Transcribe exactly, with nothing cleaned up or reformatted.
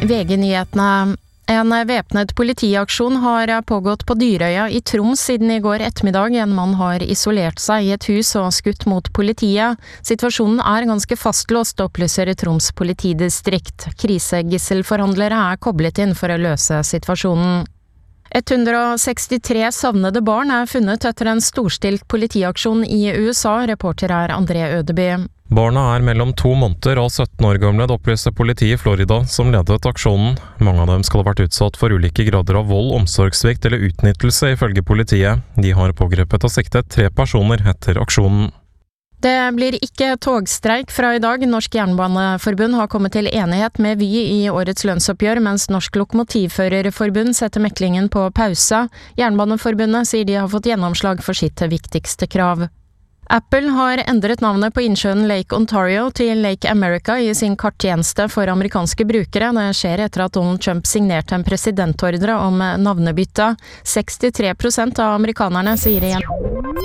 V G-nyhetene. En væpnet politiaksjon har pågått på Dyrøya i Troms siden i går ettermiddag. En mann har isolert seg i et hus og skutt mot politiet. Situasjonen er ganske fastlåst, opplyser Troms politidistrikt. Krisegisselforhandlere er koblet inn for å løse situasjonen. ett hundre sekstitre savnede barn er funnet etter en storstilt politiaksjon i U S A. Reporter er André Ødeby. Barna er mellom to måneder og sytten år gamle, opplyser politiet i Florida, som ledet aksjonen. Mange av dem skal ha vært utsatt for ulike grader av vold, omsorgssvikt eller utnyttelse, ifølge politiet. De har pågrepet og siktet tre personer etter aksjonen. Det blir ikke togstreik fra i dag. Norsk Jernbaneforbund har kommet til enighet med Vy i årets lønnsoppgjør, mens Norsk Lokomotivførerforbund setter meklingen på pause. Jernbaneforbundet sier de har fått gjennomslag for sitt viktigste krav. Apple har endret navnet på innsjøen Lake Ontario til Lake America i sin karttjeneste for amerikanske brukere. Det skjer etter at Donald Trump signerte en presidentordre om navnebytte. sekstitre prosent av amerikanerne sier igjen.